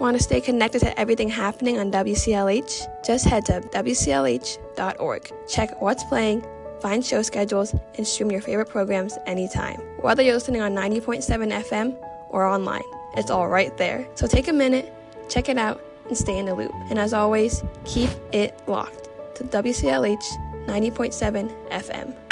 Want to stay connected to everything happening on WCLH? Just head to WCLH.org. Check what's playing, find show schedules, and stream your favorite programs anytime. Whether you're listening on 90.7 FM or online, it's all right there. So take a minute, check it out, and stay in the loop. And as always, keep it locked to WCLH 90.7 FM.